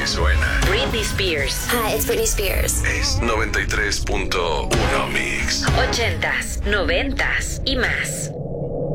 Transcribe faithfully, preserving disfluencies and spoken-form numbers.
suena. Britney Spears. Hi, it's Britney Spears. Es noventa y tres punto uno Mix. Ochentas, noventas y más.